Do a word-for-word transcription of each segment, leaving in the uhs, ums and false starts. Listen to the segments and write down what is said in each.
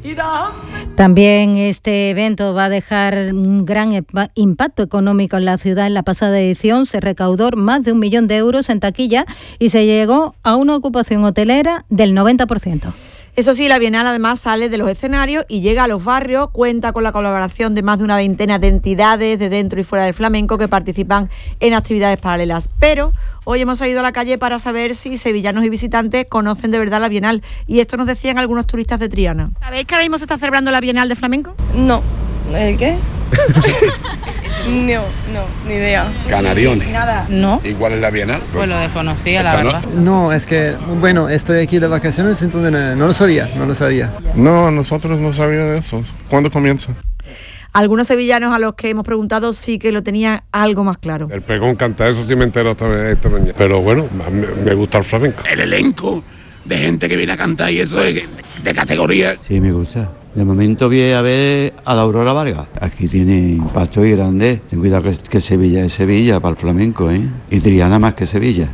También este evento va a dejar un gran impacto económico en la ciudad. En la pasada edición se recaudó más de un millón de euros en taquilla y se llegó a una ocupación hotelera del noventa por ciento. Eso sí, la Bienal además sale de los escenarios y llega a los barrios, cuenta con la colaboración de más de una veintena de entidades de dentro y fuera del flamenco que participan en actividades paralelas. Pero hoy hemos salido a la calle para saber si sevillanos y visitantes conocen de verdad la Bienal. Y esto nos decían algunos turistas de Triana. ¿Sabéis que ahora mismo se está celebrando la Bienal de Flamenco? No. ¿El qué? No, no, ni idea. Canariones. Nada. No. ¿Y cuál es la Bienal? Pues lo desconocía, la verdad. No, es que, bueno, estoy aquí de vacaciones, entonces no, no lo sabía, no lo sabía. No, nosotros no sabíamos eso. ¿Cuándo comienza? Algunos sevillanos a los que hemos preguntado sí que lo tenían algo más claro. El pregón canta, eso sí me entero esta, esta mañana. Pero bueno, me, me gusta el flamenco. El elenco de gente que viene a cantar y eso de, de categoría. Sí, me gusta. De momento voy a ver a la Aurora Vargas. Aquí tiene impacto muy grande. Ten cuidado que, que Sevilla es Sevilla para el flamenco, ¿eh? Y Triana más que Sevilla.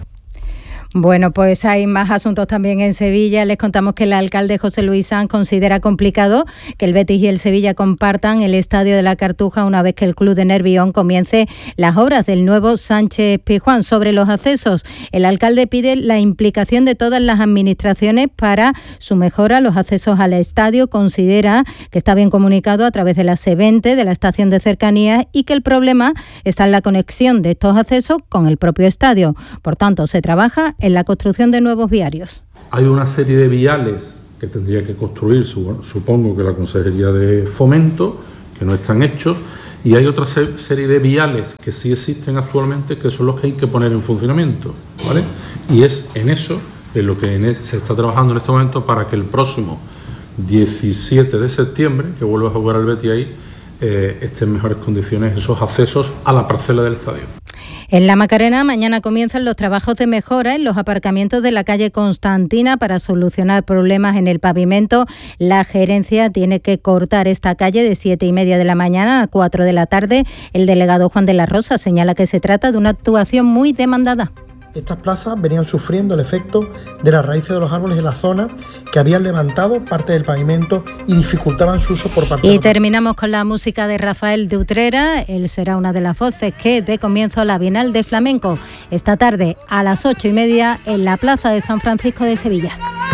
Bueno, pues hay más asuntos también en Sevilla. Les contamos que el alcalde José Luis Sanz considera complicado que el Betis y el Sevilla compartan el Estadio de la Cartuja una vez que el club de Nervión comience las obras del nuevo Sánchez Pizjuán. Sobre los accesos, el alcalde pide la implicación de todas las administraciones para su mejora. Los accesos al estadio considera que está bien comunicado a través de la C veinte, de la estación de cercanías, y que el problema está en la conexión de estos accesos con el propio estadio. Por tanto, se trabaja en la construcción de nuevos viarios. Hay una serie de viales que tendría que construir, supongo que la Consejería de Fomento, que no están hechos, y hay otra serie de viales que sí existen actualmente, que son los que hay que poner en funcionamiento, ¿vale? Y es en eso en lo que se está trabajando en este momento para que el próximo diecisiete de septiembre, que vuelva a jugar al Betis ahí, eh, estén en mejores condiciones esos accesos a la parcela del estadio. En La Macarena mañana comienzan los trabajos de mejora en los aparcamientos de la calle Constantina para solucionar problemas en el pavimento. La gerencia tiene que cortar esta calle de siete y media de la mañana a cuatro de la tarde. El delegado Juan de la Rosa señala que se trata de una actuación muy demandada. Estas plazas venían sufriendo el efecto de las raíces de los árboles en la zona que habían levantado parte del pavimento y dificultaban su uso por parte de... Y terminamos con la música de Rafael de Utrera. Él será una de las voces que dé comienzo a la Bienal de Flamenco esta tarde a las ocho y media en la Plaza de San Francisco de Sevilla.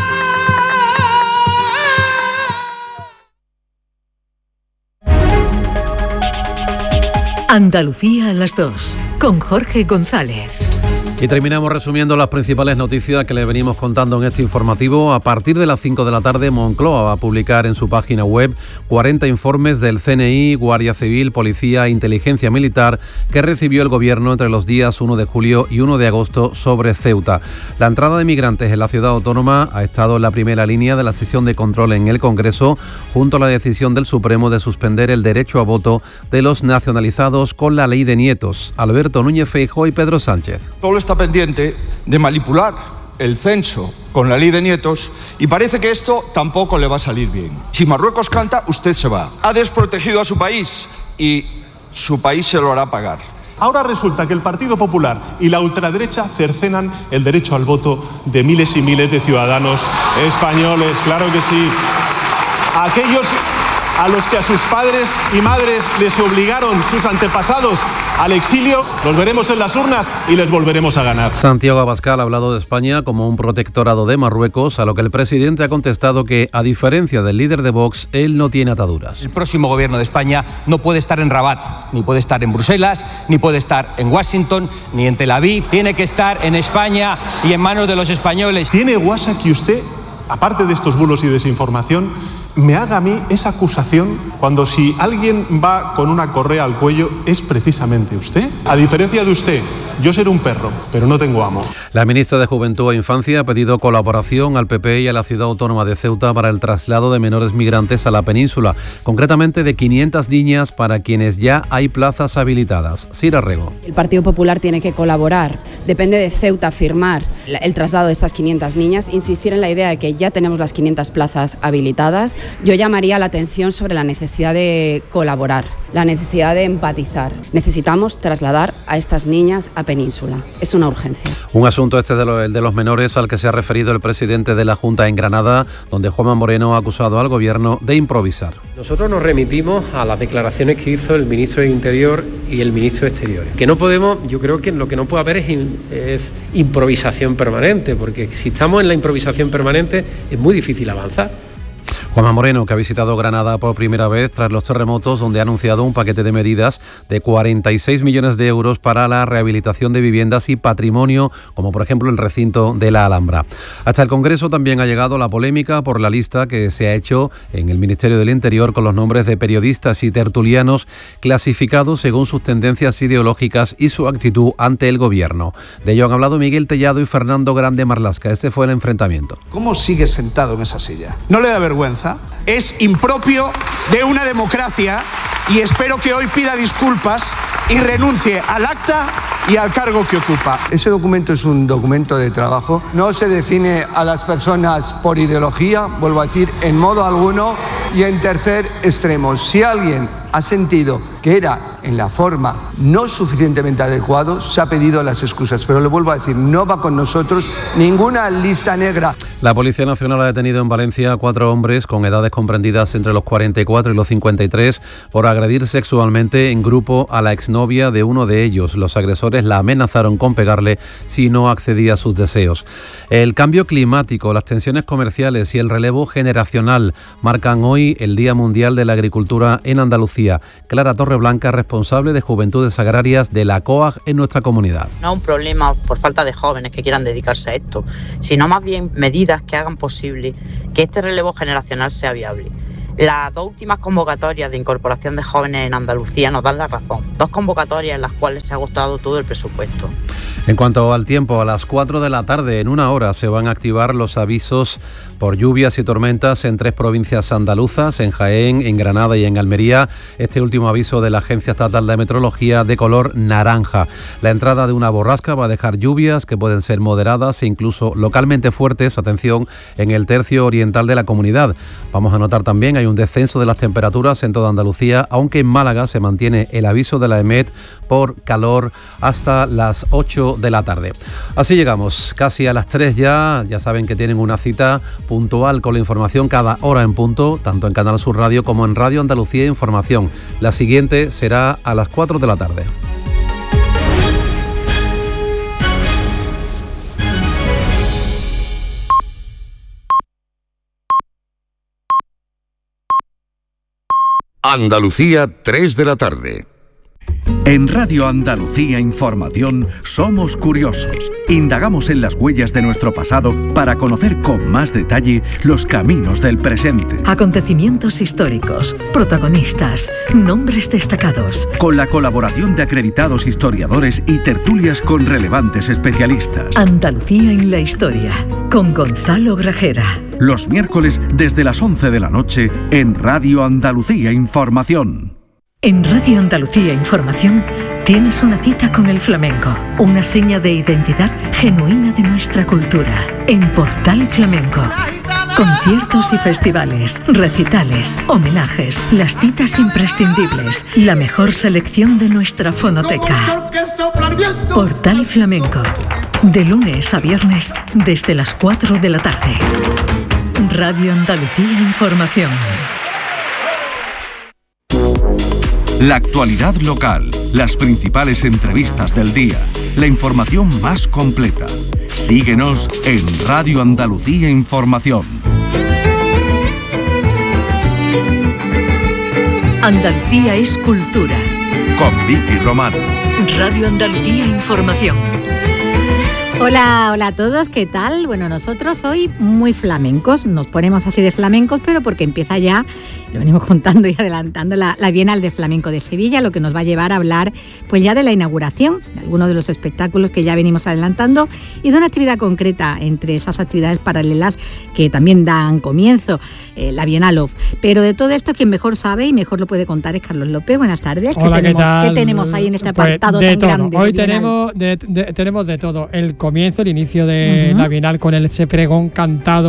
Andalucía a las dos, con Jorge González. Y terminamos resumiendo las principales noticias que le venimos contando en este informativo. A partir de las cinco de la tarde, Moncloa va a publicar en su página web cuarenta informes del C N I, Guardia Civil, Policía e Inteligencia Militar que recibió el Gobierno entre los días uno de julio y uno de agosto sobre Ceuta. La entrada de migrantes en la ciudad autónoma ha estado en la primera línea de la sesión de control en el Congreso, junto a la decisión del Supremo de suspender el derecho a voto de los nacionalizados con la ley de nietos. Alberto Núñez Feijóo y Pedro Sánchez. Solo está pendiente de manipular el censo con la ley de nietos y parece que esto tampoco le va a salir bien. Si Marruecos canta, usted se va. Ha desprotegido a su país y su país se lo hará pagar. Ahora resulta que el Partido Popular y la ultraderecha cercenan el derecho al voto de miles y miles de ciudadanos españoles. Claro que sí. Aquellos a los que a sus padres y madres les obligaron sus antepasados al exilio, los veremos en las urnas y les volveremos a ganar. Santiago Abascal ha hablado de España como un protectorado de Marruecos, a lo que el presidente ha contestado que, a diferencia del líder de Vox, él no tiene ataduras. El próximo gobierno de España no puede estar en Rabat, ni puede estar en Bruselas, ni puede estar en Washington, ni en Tel Aviv. Tiene que estar en España y en manos de los españoles. ¿Tiene guasa que usted, aparte de estos bulos y desinformación, me haga a mí esa acusación cuando si alguien va con una correa al cuello es precisamente usted? A diferencia de usted, yo seré un perro, pero no tengo amo. La ministra de Juventud e Infancia ha pedido colaboración al P P y a la ciudad autónoma de Ceuta para el traslado de menores migrantes a la península, concretamente de quinientas niñas para quienes ya hay plazas habilitadas. Sira Rego. El Partido Popular tiene que colaborar. Depende de Ceuta firmar el traslado de estas quinientas niñas, insistir en la idea de que ya tenemos las quinientas plazas habilitadas. Yo llamaría la atención sobre la necesidad de colaborar, la necesidad de empatizar. Necesitamos trasladar a estas niñas a Península. Es una urgencia. Un asunto este de, lo, el de los menores al que se ha referido el presidente de la Junta en Granada, donde Juanma Moreno ha acusado al Gobierno de improvisar. Nosotros nos remitimos a las declaraciones que hizo el ministro de Interior y el ministro de Exteriores. Que no podemos, yo creo que lo que no puede haber es, es improvisación permanente, porque si estamos en la improvisación permanente es muy difícil avanzar. Juanma Moreno, que ha visitado Granada por primera vez tras los terremotos, donde ha anunciado un paquete de medidas de cuarenta y seis millones de euros para la rehabilitación de viviendas y patrimonio, como por ejemplo el recinto de la Alhambra. Hasta el Congreso también ha llegado la polémica por la lista que se ha hecho en el Ministerio del Interior con los nombres de periodistas y tertulianos clasificados según sus tendencias ideológicas y su actitud ante el Gobierno. De ello han hablado Miguel Tellado y Fernando Grande Marlasca. Ese fue el enfrentamiento. ¿Cómo sigue sentado en esa silla? ¿No le da vergüenza? Es impropio de una democracia y espero que hoy pida disculpas y renuncie al acta y al cargo que ocupa. Ese documento es un documento de trabajo. No se define a las personas por ideología, vuelvo a decir, en modo alguno. Y en tercer extremo, si alguien ha sentido que era en la forma no suficientemente adecuado, se ha pedido las excusas. Pero le vuelvo a decir, no va con nosotros ninguna lista negra. La Policía Nacional ha detenido en Valencia a cuatro hombres con edades comprendidas entre los cuarenta y cuatro y los cincuenta y tres por agredir sexualmente en grupo a la exnovia de uno de ellos. Los agresores la amenazaron con pegarle si no accedía a sus deseos. El cambio climático, las tensiones comerciales y el relevo generacional marcan hoy el Día Mundial de la Agricultura en Andalucía. Clara Torreblanca, responsable de Juventudes Agrarias de la C O A G en nuestra comunidad. No es un problema por falta de jóvenes que quieran dedicarse a esto, sino más bien medidas que hagan posible que este relevo generacional sea viable. Las dos últimas convocatorias de incorporación de jóvenes en Andalucía nos dan la razón. Dos convocatorias en las cuales se ha agotado todo el presupuesto. En cuanto al tiempo, a las cuatro de la tarde, en una hora, se van a activar los avisos por lluvias y tormentas en tres provincias andaluzas, en Jaén, en Granada y en Almería. Este último aviso de la Agencia Estatal de Meteorología de color naranja. La entrada de una borrasca va a dejar lluvias que pueden ser moderadas e incluso localmente fuertes, atención, en el tercio oriental de la comunidad. Vamos a notar también, hay un descenso de las temperaturas en toda Andalucía, aunque en Málaga se mantiene el aviso de la EMET por calor hasta las ocho de la tarde. Así llegamos casi a las tres ya. Ya saben que tienen una cita puntual con la información cada hora en punto, tanto en Canal Sur Radio como en Radio Andalucía Información. La siguiente será a las cuatro de la tarde. Andalucía, tres de la tarde. En Radio Andalucía Información somos curiosos. Indagamos en las huellas de nuestro pasado para conocer con más detalle los caminos del presente. Acontecimientos históricos, protagonistas, nombres destacados. Con la colaboración de acreditados historiadores y tertulias con relevantes especialistas. Andalucía en la historia, con Gonzalo Grajera. Los miércoles desde las once de la noche en Radio Andalucía Información. En Radio Andalucía Información tienes una cita con el flamenco, una seña de identidad genuina de nuestra cultura. En Portal Flamenco, conciertos y festivales, recitales, homenajes, las citas imprescindibles, la mejor selección de nuestra fonoteca. Portal Flamenco, de lunes a viernes desde las cuatro de la tarde. Radio Andalucía Información. La actualidad local, las principales entrevistas del día, la información más completa. Síguenos en Radio Andalucía Información. Andalucía es cultura. Con Vicky Román. Radio Andalucía Información. Hola, hola a todos, ¿qué tal? Bueno, nosotros hoy muy flamencos, nos ponemos así de flamencos, pero porque empieza ya, lo venimos contando y adelantando, la, la Bienal de Flamenco de Sevilla, lo que nos va a llevar a hablar pues ya de la inauguración, de algunos de los espectáculos que ya venimos adelantando y de una actividad concreta entre esas actividades paralelas que también dan comienzo, eh, la Bienal Off. Pero de todo esto, quien mejor sabe y mejor lo puede contar es Carlos López. Buenas tardes. Hola, ¿Qué tenemos, ¿qué tal? ¿Qué tenemos ahí en este Pues apartado de tan todo. grande? Hoy de tenemos de, de, tenemos de todo. El comienzo, el inicio de uh-huh. la Bienal con el, ese pregón cantado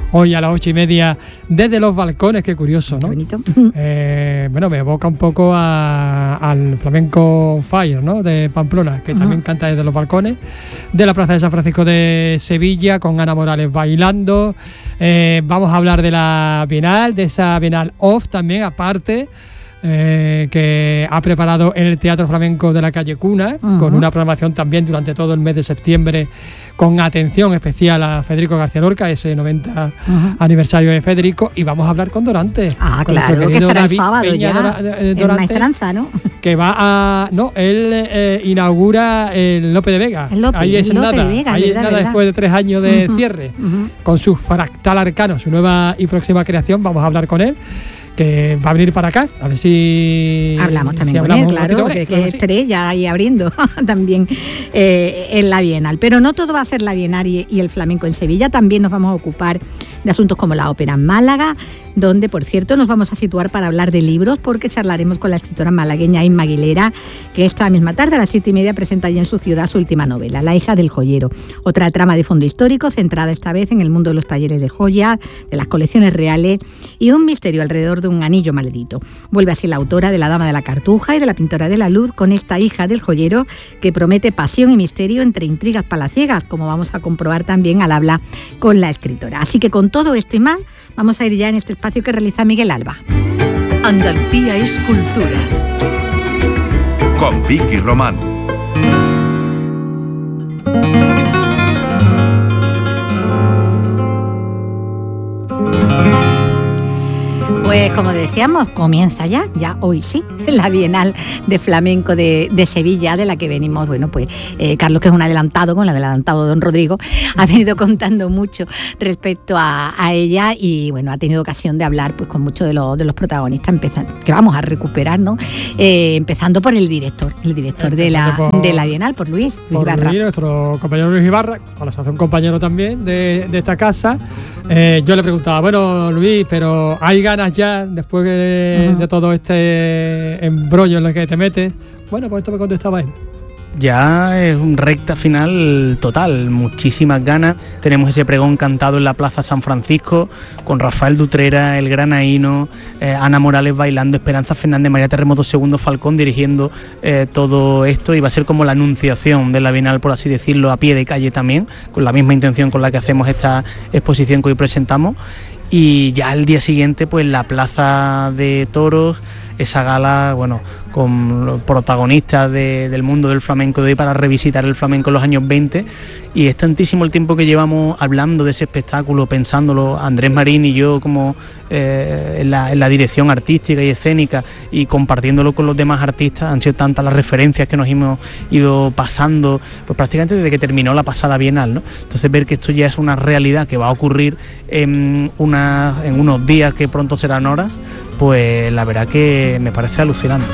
hoy a las ocho y media desde los balcones. Qué curioso, ¿no? Qué bonito. Eh, bueno, me evoca un poco a, al Flamenco Fire, ¿no? De Pamplona, que uh-huh. también canta desde los balcones de la Plaza de San Francisco de Sevilla, con Ana Morales bailando. Eh, vamos a hablar de la Bienal, de esa Bienal Off también, aparte. Eh, que ha preparado en el Teatro Flamenco de la Calle Cuna, uh-huh. con una programación también durante todo el mes de septiembre, con atención especial a Federico García Lorca, ese noventa uh-huh. aniversario de Federico, y vamos a hablar con Dorante. Ah, con claro, que estará el sábado Peña ya, Dora, eh, en Dorante, Maestranza, ¿no? Que va a... No, él eh, inaugura el Lope de Vega. El Lope, ahí es el Lope nada, de Vega, ahí verdad, es nada verdad. después de tres años de uh-huh. cierre, uh-huh. con su Fractal Arcano, su nueva y próxima creación. Vamos a hablar con él, que va a venir para acá, a ver si... Hablamos también si con hablamos él, claro, ratito, que, claro que sí. estaré ya ahí abriendo también eh, en la Bienal. Pero no todo va a ser la Bienal y, y el flamenco en Sevilla, también nos vamos a ocupar de asuntos como la ópera en Málaga, donde, por cierto, nos vamos a situar para hablar de libros, porque charlaremos con la escritora malagueña Inma Aguilera, que esta misma tarde a las siete y media presenta allí en su ciudad su última novela, La hija del joyero, otra trama de fondo histórico, centrada esta vez en el mundo de los talleres de joyas, de las colecciones reales y un misterio alrededor de un anillo maldito. Vuelve así la autora de La dama de la cartuja y de La pintora de la luz con esta hija del joyero, que promete pasión y misterio entre intrigas palaciegas, como vamos a comprobar también al hablar con la escritora. Así que con todo esto y más, vamos a ir ya en este espacio que realiza Miguel Alba. Andalucía es cultura. Con Vicky Román. Pues como decíamos, comienza ya, ya hoy sí, la Bienal de Flamenco de, de Sevilla, de la que venimos, bueno, pues eh, Carlos, que es un adelantado, con el adelantado de don Rodrigo, ha venido contando mucho respecto a, a ella y, bueno, ha tenido ocasión de hablar pues con muchos de los, de los protagonistas, empezando, que vamos a recuperar, ¿no? Eh, empezando por el director, el director de la, por, de la Bienal, por Luis, Luis por Ibarra. Luis, nuestro compañero Luis Ibarra, para hacer un compañero también de, de esta casa. Eh, yo le preguntaba, bueno, Luis, pero ¿hay ganas ya, después de, uh-huh. de todo este embrollo en el que te metes? Bueno, pues esto me contestaba él. Ya es un recta final total, muchísimas ganas. Tenemos ese pregón cantado en la Plaza San Francisco con Rafael Dutrera, el granaíno, eh, Ana Morales bailando, Esperanza Fernández, María Terremoto segundo Falcón dirigiendo eh, todo esto, y va a ser como la anunciación de la Bienal, por así decirlo, a pie de calle también, con la misma intención con la que hacemos esta exposición que hoy presentamos. Y ya al día siguiente, pues la Plaza de Toros, esa gala, bueno, con los protagonistas de, del mundo del flamenco de hoy, para revisitar el flamenco en los años veinte. Y es tantísimo el tiempo que llevamos hablando de ese espectáculo, pensándolo, Andrés Marín y yo, como eh, en, la, en la dirección artística y escénica, y compartiéndolo con los demás artistas. Han sido tantas las referencias que nos hemos ido pasando, pues prácticamente desde que terminó la pasada Bienal, ¿no? Entonces, ver que esto ya es una realidad que va a ocurrir en, una, en unos días que pronto serán horas, pues la verdad que me parece alucinante.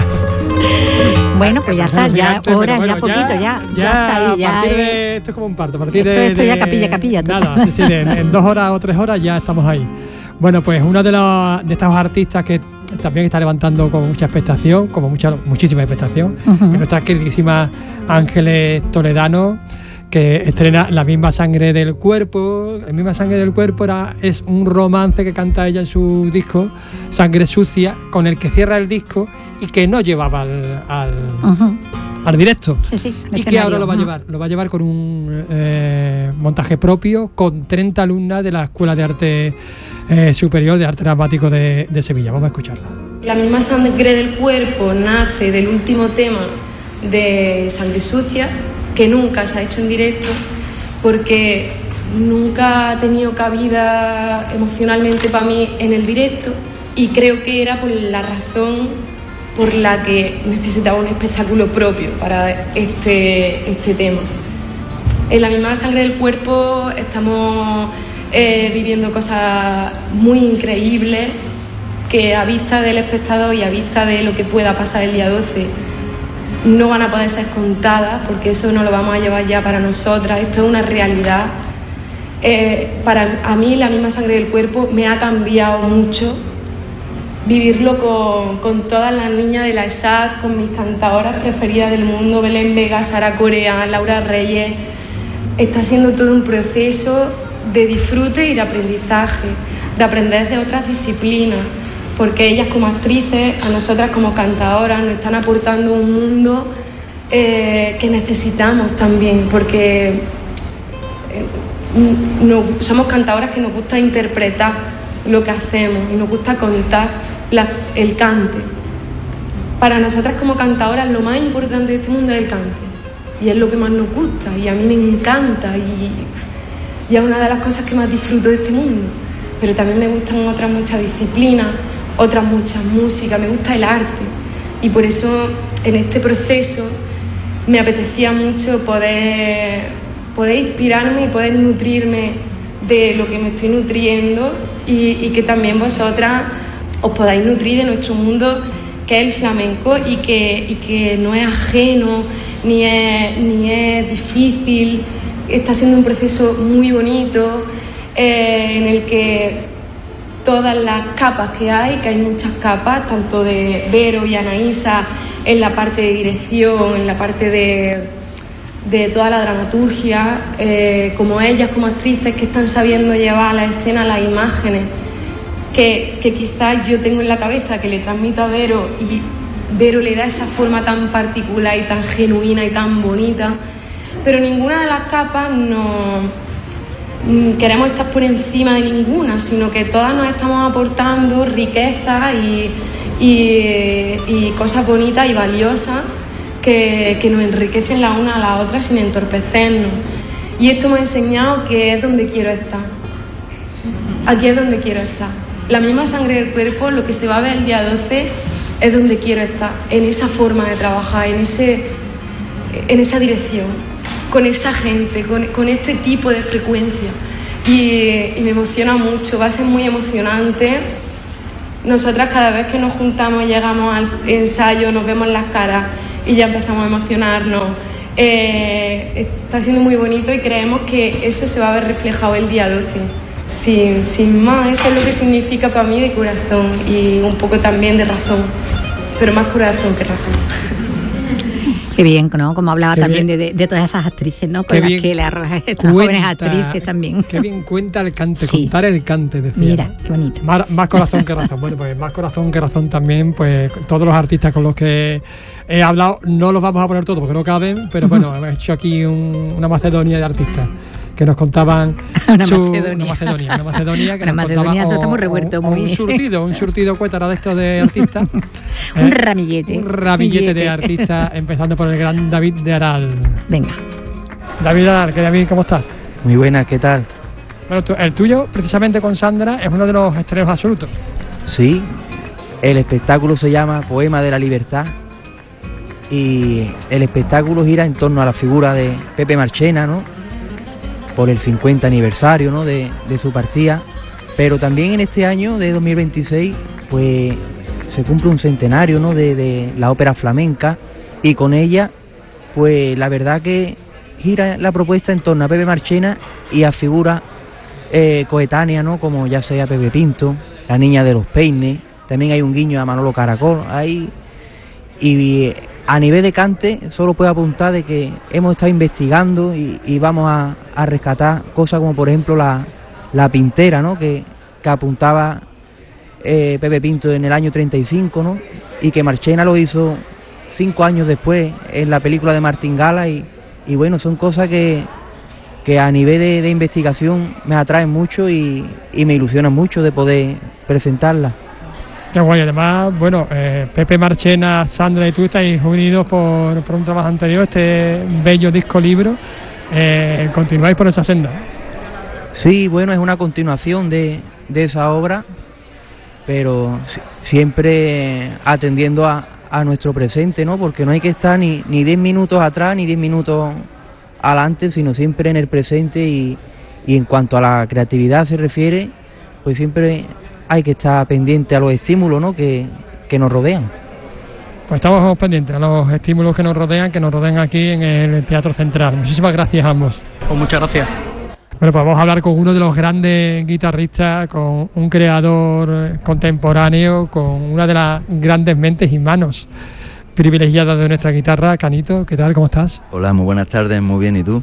Bueno, pues ya está, ya horas, bueno, ya poquito, ya, ya, ya, ya está ahí, ya. A partir de, esto es como un parto, a partir esto, de, esto de, ya capilla, capilla. Nada, sí, sí, de, en dos horas o tres horas ya estamos ahí. Bueno, pues uno de, los, de estos artistas que también está levantando con mucha expectación, como mucha, muchísima expectación, uh-huh. es nuestra queridísima Ángeles Toledano, que estrena La misma sangre del cuerpo. La misma sangre del cuerpo era, es un romance que canta ella en su disco Sangre Sucia, con el que cierra el disco y que no llevaba al, al, uh-huh. al directo. Sí, sí, y que ahora lo va a llevar, lo va a llevar con un eh, montaje propio, con treinta alumnas de la Escuela de Arte eh, Superior de Arte Dramático de, de Sevilla. Vamos a escucharla. La misma sangre del cuerpo nace del último tema de Sangre Sucia, que nunca se ha hecho en directo, porque nunca ha tenido cabida emocionalmente para mí en el directo, y creo que era por la razón por la que necesitaba un espectáculo propio para este, este tema. En La misma sangre del cuerpo estamos eh, viviendo cosas muy increíbles que, a vista del espectador y a vista de lo que pueda pasar el día doce, no van a poder ser contadas, porque eso no lo vamos a llevar ya para nosotras. Esto es una realidad. Eh, para a mí, La misma sangre del cuerpo me ha cambiado mucho vivirlo con, con todas las niñas de la E S A D, con mis cantadoras preferidas del mundo, Belén Vega, Sara Corea, Laura Reyes. Está siendo todo un proceso de disfrute y de aprendizaje, de aprender de otras disciplinas, porque ellas como actrices, a nosotras como cantadoras, nos están aportando un mundo eh, que necesitamos también, porque eh, no, somos cantadoras que nos gusta interpretar lo que hacemos y nos gusta contar la, el cante. Para nosotras como cantadoras lo más importante de este mundo es el cante, y es lo que más nos gusta, y a mí me encanta, y, y es una de las cosas que más disfruto de este mundo. Pero también me gustan otras muchas disciplinas, otras muchas músicas, me gusta el arte, y por eso en este proceso me apetecía mucho poder, poder inspirarme y poder nutrirme de lo que me estoy nutriendo, y, y que también vosotras os podáis nutrir de nuestro mundo, que es el flamenco, y que, y que no es ajeno, ni es, ni es difícil. Está siendo un proceso muy bonito, eh, en el que todas las capas que hay, que hay muchas capas, tanto de Vero y Anaísa en la parte de dirección, en la parte de, de toda la dramaturgia, eh, como ellas como actrices que están sabiendo llevar a la escena las imágenes que, que quizás yo tengo en la cabeza, que le transmito a Vero, y Vero le da esa forma tan particular y tan genuina y tan bonita, pero ninguna de las capas no queremos estar por encima de ninguna, sino que todas nos estamos aportando riqueza y, y, y cosas bonitas y valiosas que, que nos enriquecen la una a la otra sin entorpecernos. Y esto me ha enseñado que es donde quiero estar. Aquí es donde quiero estar. La misma sangre del cuerpo, lo que se va a ver el día doce, es donde quiero estar, en esa forma de trabajar, en, ese, en esa dirección, con esa gente, con, con este tipo de frecuencia. Y, y me emociona mucho, va a ser muy emocionante. Nosotras cada vez que nos juntamos y llegamos al ensayo, nos vemos las caras y ya empezamos a emocionarnos. Eh, está siendo muy bonito y creemos que eso se va a ver reflejado el día doce. Sin, sin más, eso es lo que significa para mí de corazón y un poco también de razón, pero más corazón que razón. Qué bien, ¿no? Como hablaba Qué también de, de, de todas esas actrices, ¿no? Con las que las estas jóvenes actrices también. Qué bien cuenta el cante, Sí. contar el cante, decía. Mira, qué bonito. Más, más corazón que razón. Bueno, pues más corazón que razón también, pues todos los artistas con los que he hablado, no los vamos a poner todos porque no caben, pero bueno, hemos hecho aquí un, una Macedonia de artistas que nos contaban Una su, Macedonia. una Macedonia, una Macedonia que Una nos Macedonia, contaba, esto está muy o- revuelto, o- o muy un bien. surtido, un surtido cuétara de estos de artistas. Un ¿eh? ramillete. Un ramillete de Billete. artistas, empezando por el gran David de Aral. Venga. David de Aral, ¿qué David, cómo estás? Muy buenas, ¿qué tal? Bueno, tú- el tuyo, precisamente con Sandra, es uno de los estrenos absolutos. Sí, el espectáculo se llama Poema de la Libertad y el espectáculo gira en torno a la figura de Pepe Marchena, ¿no? Por el cincuenta aniversario, ¿no? de, de su partida, pero también en este año de dos mil veintiséis pues se cumple un centenario, ¿no? de, de la ópera flamenca, y con ella pues la verdad que gira la propuesta en torno a Pepe Marchena y a figuras eh, coetáneas, ¿no? Como ya sea Pepe Pinto, la Niña de los Peines, también hay un guiño a Manolo Caracol, hay, y a nivel de cante solo puedo apuntar de que hemos estado investigando y, y vamos a, a rescatar cosas como por ejemplo la, la pintera, ¿no? que, que apuntaba eh, Pepe Pinto en el año treinta y cinco, ¿no? Y que Marchena lo hizo cinco años después en la película de Martín Gala, y, y bueno, son cosas que, que a nivel de, de investigación me atraen mucho y, y me ilusionan mucho de poder presentarlas. Qué guay, además, bueno, eh, Pepe Marchena, Sandra y tú estáis unidos por, por un trabajo anterior, este bello disco libro. Eh, continuáis por esa senda. Sí, bueno, es una continuación de, de esa obra, pero si- siempre atendiendo a, a nuestro presente, ¿no? Porque no hay que estar ni, ni diez minutos atrás ni diez minutos adelante, sino siempre en el presente, y, y en cuanto a la creatividad se refiere, pues siempre hay que estar pendiente a los estímulos, ¿no? que, que nos rodean. Pues estamos pendientes a los estímulos que nos rodean, que nos rodean aquí en el Teatro Central. Muchísimas gracias a ambos. Pues muchas gracias. Bueno, pues vamos a hablar con uno de los grandes guitarristas, con un creador contemporáneo, con una de las grandes mentes y manos privilegiadas de nuestra guitarra, Canito. ¿Qué tal? ¿Cómo estás? Hola, muy buenas tardes, muy bien, ¿y tú?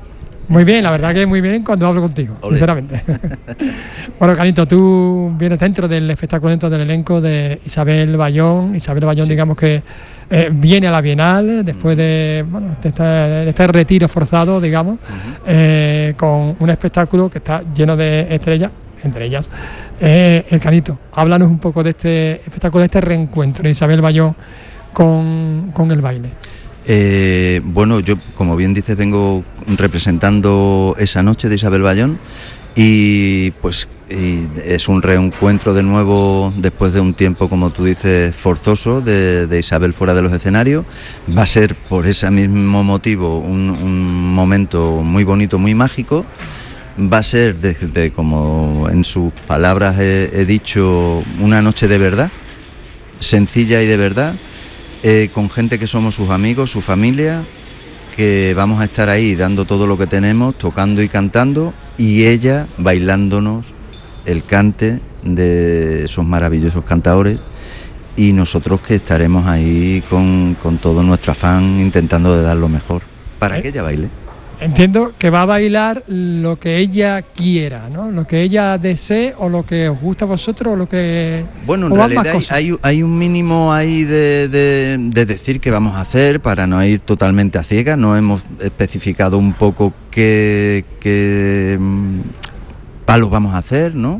Muy bien, la verdad que muy bien cuando hablo contigo, Olé. Sinceramente. Bueno, Canito, tú vienes dentro del espectáculo, dentro del elenco de Isabel Bayón. Isabel Bayón, sí. digamos que eh, viene a la Bienal después de, bueno, de, este, de este retiro forzado, digamos, uh-huh. eh, con un espectáculo que está lleno de estrellas, entre ellas eh, el Canito. Háblanos un poco de este espectáculo, de este reencuentro de Isabel Bayón con, con el baile. Eh, bueno, yo, como bien dices, vengo representando esa noche de Isabel Bayón y pues y es un reencuentro de nuevo después de un tiempo, como tú dices, forzoso de, de Isabel fuera de los escenarios. Va a ser por ese mismo motivo un, un momento muy bonito, muy mágico. Va a ser, de, de, como en sus palabras he, he dicho, una noche de verdad, sencilla y de verdad. Eh, con gente que somos sus amigos, su familia, que vamos a estar ahí dando todo lo que tenemos, tocando y cantando, y ella bailándonos el cante de esos maravillosos cantadores, y nosotros que estaremos ahí con, con todo nuestro afán intentando de dar lo mejor para que ella baile. Entiendo que va a bailar lo que ella quiera, ¿no? Lo que ella desee o lo que os gusta a vosotros o lo que... Bueno, en realidad hay, hay, hay un mínimo ahí de, de, de decir qué vamos a hacer para no ir totalmente a ciegas. No hemos especificado un poco qué, qué palos vamos a hacer, ¿no?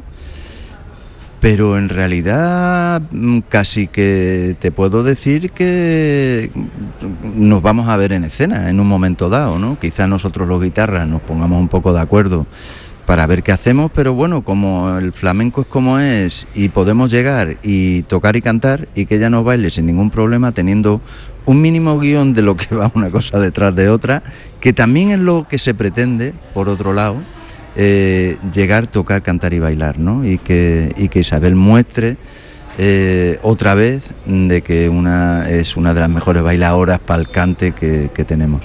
Pero en realidad casi que te puedo decir que nos vamos a ver en escena en un momento dado, ¿no? Quizás nosotros los guitarras nos pongamos un poco de acuerdo para ver qué hacemos, pero bueno, como el flamenco es como es y podemos llegar y tocar y cantar y que ella nos baile sin ningún problema, teniendo un mínimo guión de lo que va una cosa detrás de otra, que también es lo que se pretende, por otro lado, Eh, llegar, tocar, cantar y bailar, ¿no? Y que, y que Isabel muestre eh, otra vez de que una es una de las mejores bailadoras para el cante que, que tenemos.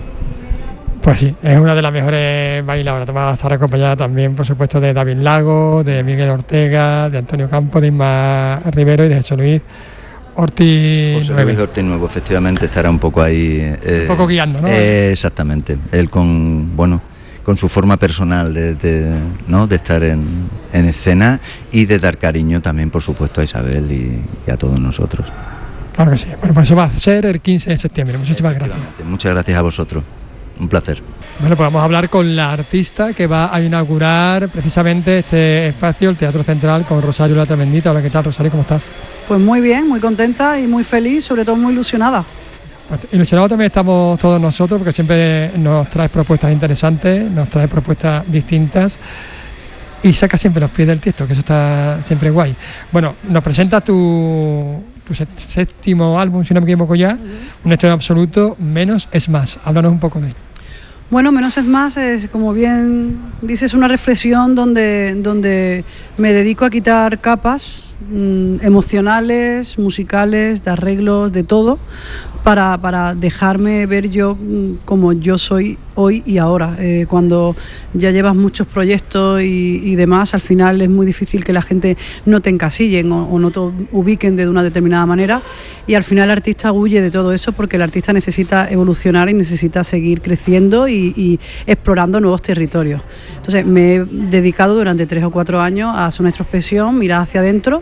Pues sí, es una de las mejores bailadoras. Va a estar acompañada también, por supuesto, de David Lago, de Miguel Ortega, de Antonio Campos, de Isma Rivero y de Jesús Luis Ortiz José Luis Ortiz Nuevo, efectivamente, estará un poco ahí. Eh, un poco guiando, ¿no? Eh, exactamente. Él con, bueno... con su forma personal de, de, ¿no? de estar en, en escena y de dar cariño también, por supuesto, a Isabel y, y a todos nosotros. Claro que sí. Bueno, pues eso va a ser el quince de septiembre. Muchísimas gracias. Muchas gracias a vosotros. Un placer. Bueno, pues vamos a hablar con la artista que va a inaugurar precisamente este espacio, el Teatro Central, con Rosario La Tremendita. Hola, ¿qué tal, Rosario? ¿Cómo estás? Pues muy bien, muy contenta y muy feliz, sobre todo muy ilusionada. Ilusionados también estamos todos nosotros, porque siempre nos traes propuestas interesantes, nos traes propuestas distintas y sacas siempre los pies del tiesto, que eso está siempre guay. Bueno, nos presentas tu, tu séptimo álbum, si no me equivoco ya, uh-huh. Un estreno absoluto, Menos es Más. Háblanos un poco de él. Bueno, Menos es Más es, como bien dices, una reflexión donde, donde me dedico a quitar capas mmm, emocionales, musicales, de arreglos, de todo, para, para dejarme ver yo mmm, como yo soy hoy y ahora. Eh, cuando ya llevas muchos proyectos y, y demás, al final es muy difícil que la gente no te encasillen o, o no te ubiquen de una determinada manera, y al final el artista huye de todo eso porque el artista necesita evolucionar y necesita seguir creciendo y, y explorando nuevos territorios. Entonces me he dedicado durante tres o cuatro años a hacer una introspección, mirar hacia adentro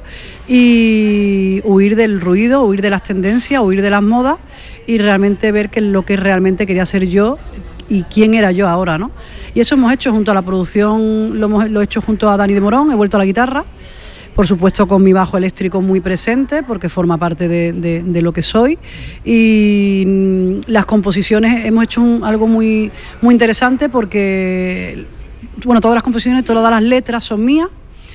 y huir del ruido, huir de las tendencias, huir de las modas y realmente ver qué es lo que realmente quería ser yo y quién era yo ahora, ¿no? Y eso hemos hecho junto a la producción, lo hemos lo he hecho junto a Dani de Morón, he vuelto a la guitarra, por supuesto con mi bajo eléctrico muy presente porque forma parte de, de, de lo que soy, y las composiciones hemos hecho un, algo muy, muy interesante porque, bueno, todas las composiciones, todas las letras son mías,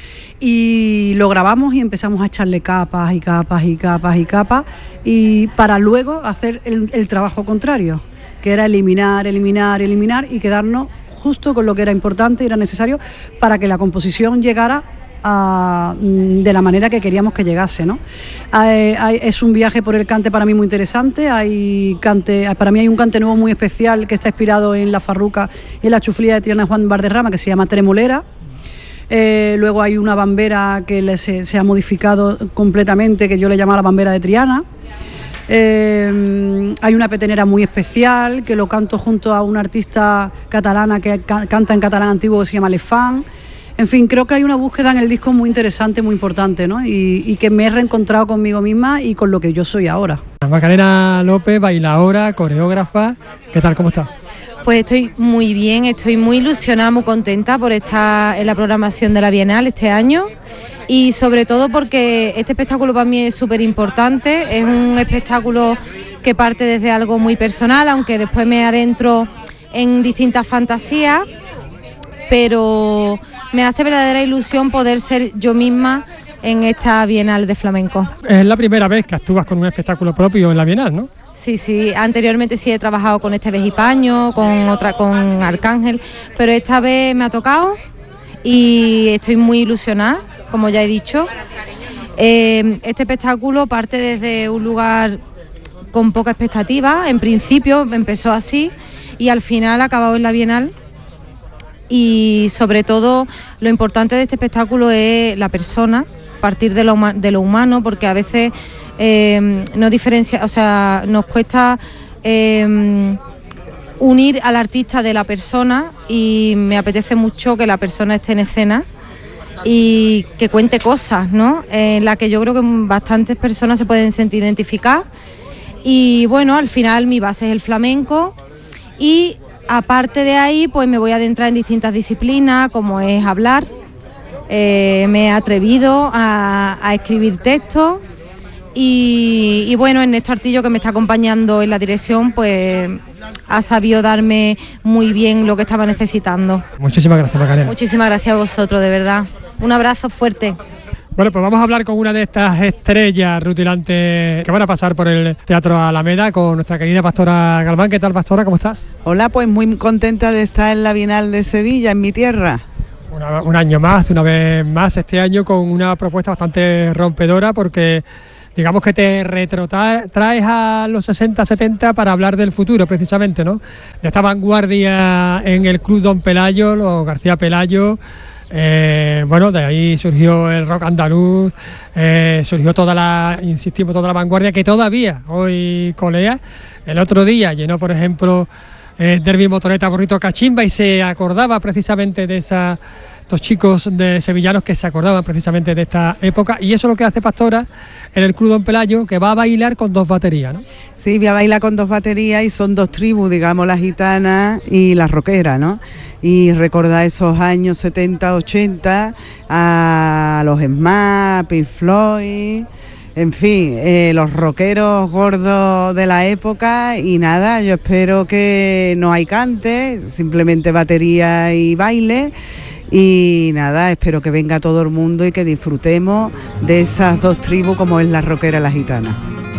y lo grabamos y empezamos a echarle capas y capas y capas y capas y para luego hacer el, el trabajo contrario, que era eliminar, eliminar, eliminar y quedarnos justo con lo que era importante y era necesario para que la composición llegara a, de la manera que queríamos que llegase, ¿no? Hay, hay, es un viaje por el cante para mí muy interesante. Hay cante, para mí hay un cante nuevo muy especial que está inspirado en la farruca y en la chuflía de Triana Juan Valderrama, que se llama Tremolera. Eh, luego hay una bambera que le, se, se ha modificado completamente, que yo le llamo la bambera de Triana. Eh, hay una petenera muy especial que lo canto junto a una artista catalana que ca- canta en catalán antiguo que se llama Lefan. En fin, creo que hay una búsqueda en el disco muy interesante, muy importante, ¿no? Y, y que me he reencontrado conmigo misma y con lo que yo soy ahora. Macarena López, bailaora, coreógrafa, ¿qué tal? ¿Cómo estás? Pues estoy muy bien, estoy muy ilusionada, muy contenta por estar en la programación de la Bienal este año y sobre todo porque este espectáculo para mí es súper importante, es un espectáculo que parte desde algo muy personal, aunque después me adentro en distintas fantasías, pero me hace verdadera ilusión poder ser yo misma en esta Bienal de Flamenco. Es la primera vez que actúas con un espectáculo propio en la Bienal, ¿no? Sí, sí, anteriormente sí he trabajado con este vez y paño, con otra, con Arcángel, pero esta vez me ha tocado y estoy muy ilusionada, como ya he dicho. Eh, este espectáculo parte desde un lugar con poca expectativa, en principio empezó así y al final ha acabado en la Bienal. Y sobre todo lo importante de este espectáculo es la persona, partir de lo, de lo humano, porque a veces eh, no diferencia, o sea, nos cuesta eh, unir al artista de la persona y me apetece mucho que la persona esté en escena y que cuente cosas, ¿no? En la que yo creo que bastantes personas se pueden sentir identificadas. Y bueno, al final mi base es el flamenco y aparte de ahí, pues me voy a adentrar en distintas disciplinas, como es hablar. Eh, me he atrevido a, a escribir textos y, y bueno, Ernesto Artillo, que me está acompañando en la dirección, pues ha sabido darme muy bien lo que estaba necesitando. Muchísimas gracias, Macarena. Muchísimas gracias a vosotros, de verdad. Un abrazo fuerte. Bueno, pues vamos a hablar con una de estas estrellas rutilantes que van a pasar por el Teatro Alameda, con nuestra querida Pastora Galván. ¿Qué tal, Pastora? ¿Cómo estás? Hola, pues muy contenta de estar en la Bienal de Sevilla, en mi tierra. Una, un año más, una vez más, este año con una propuesta bastante rompedora, porque digamos que te retrotraes a los sesenta, setenta para hablar del futuro, precisamente, ¿no? De esta vanguardia en el Club Don Pelayo, los García Pelayo. Eh, bueno, de ahí surgió el rock andaluz, eh, surgió toda la, insistimos, toda la vanguardia que todavía hoy colea. El otro día llenó, por ejemplo, eh, Derby Motoneta Burrito Cachimba y se acordaba precisamente de esa, estos chicos de sevillanos que se acordaban precisamente de esta época, y eso es lo que hace Pastora en el Club Don Pelayo, que va a bailar con dos baterías, ¿no? Sí, voy a bailar con dos baterías y son dos tribus, digamos, la gitana y la rockera, ¿no? Y recordar esos años setenta, ochenta, a los Smashs, Pink Floyd, en fin, eh, los rockeros gordos de la época. Y nada, yo espero que no hay cante, simplemente batería y baile. Y nada, espero que venga todo el mundo y que disfrutemos de esas dos tribus como es la rockera y la gitana.